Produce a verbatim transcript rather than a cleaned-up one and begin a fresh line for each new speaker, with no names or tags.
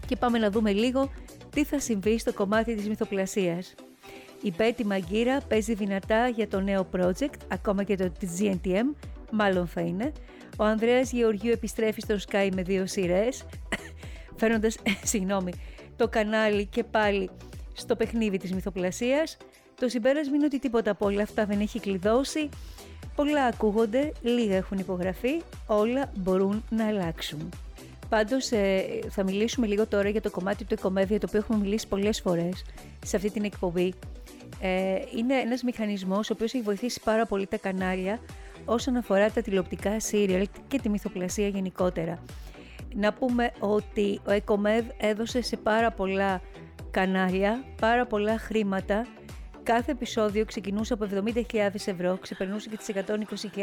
και πάμε να δούμε λίγο τι θα συμβεί στο κομμάτι της μυθοπλασίας. Η Πέτη Μαγκύρα παίζει δυνατά για το νέο project, ακόμα και το της τζι εν τι εμ, μάλλον θα είναι. Ο Ανδρέας Γεωργίου επιστρέφει στο Sky με δύο σειρές, φέρνοντας, συγγνώμη, το κανάλι και πάλι στο παιχνίδι της μυθοπλασίας. Το συμπέρασμα είναι ότι τίποτα από όλα αυτά δεν έχει κλειδώσει. Πολλά ακούγονται, λίγα έχουν υπογραφεί, όλα μπορούν να αλλάξουν. Πάντως ε, θα μιλήσουμε λίγο τώρα για το κομμάτι του Εκομέδια, το οποίο έχουμε μιλήσει πολλές φορές σε αυτή την εκπομπή. Ε, είναι ένας μηχανισμός ο οποίος έχει βοηθήσει πάρα πολύ τα κανάλια όσον αφορά τα τηλεοπτικά σύριαλ και τη μυθοπλασία γενικότερα. Να πούμε ότι ο Εκομέδ έδωσε σε πάρα πολλά κανάλια πάρα πολλά χρήματα. Κάθε επεισόδιο ξεκινούσε από εβδομήντα χιλιάδες ευρώ, ξεπερνούσε και τις εκατόν είκοσι χιλιάδες